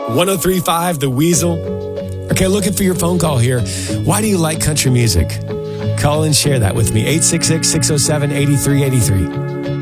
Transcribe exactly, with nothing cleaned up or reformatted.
one oh three point five The Weasel. Okay, looking for your phone call here. Why do you like country music? Call and share that with me. eight six six, six oh seven, eight three eight three.